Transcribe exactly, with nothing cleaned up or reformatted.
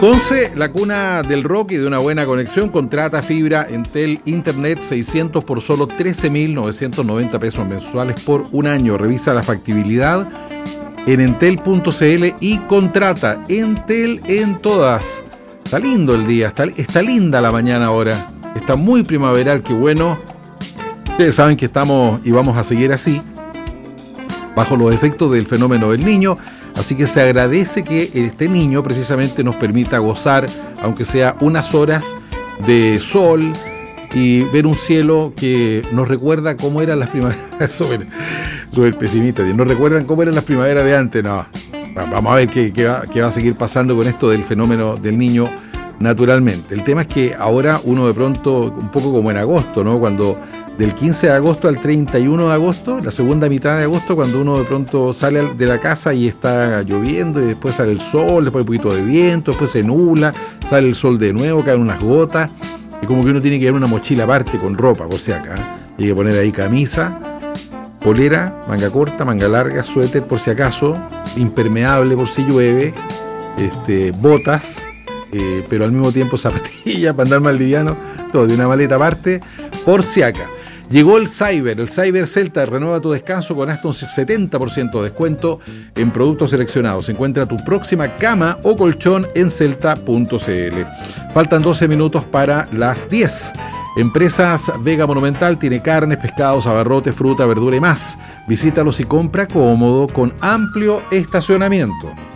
Conce, la cuna del rock y de una buena conexión, contrata fibra Entel Internet seiscientos por solo trece mil novecientos noventa pesos mensuales por un año. Revisa la factibilidad en entel punto c l y contrata. Entel en todas. Está lindo el día, está, está linda la mañana ahora. Está muy primaveral, qué bueno. Ustedes saben que estamos y vamos a seguir así, bajo los efectos del fenómeno del Niño. Así que se agradece que este niño precisamente nos permita gozar, aunque sea unas horas de sol y ver un cielo que nos recuerda cómo eran las primaveras. Súper, súper pesimista. Nos recuerdan cómo eran las primaveras de antes. No, vamos a ver qué, qué, va, qué va a seguir pasando con esto del fenómeno del Niño naturalmente. El tema es que ahora uno de pronto, un poco como en agosto, ¿no? Cuando del quince de agosto al treinta y uno de agosto, la segunda mitad de agosto, cuando uno de pronto sale de la casa y está lloviendo y después sale el sol, después hay un poquito de viento, después se nubla, sale el sol de nuevo, caen unas gotas, y como que uno tiene que llevar una mochila aparte con ropa, por si acá. Hay que poner ahí camisa, polera, manga corta, manga larga, suéter por si acaso, impermeable por si llueve, este, botas, eh, pero al mismo tiempo zapatillas para andar más liviano, todo de una maleta aparte, por si acá. Llegó el Cyber, el Cyber Celta, renueva tu descanso con hasta un setenta por ciento de descuento en productos seleccionados. Encuentra tu próxima cama o colchón en celta punto c l. Faltan doce minutos para las diez. Empresas Vega Monumental tiene carnes, pescados, abarrotes, fruta, verdura y más. Visítalos y compra cómodo con amplio estacionamiento.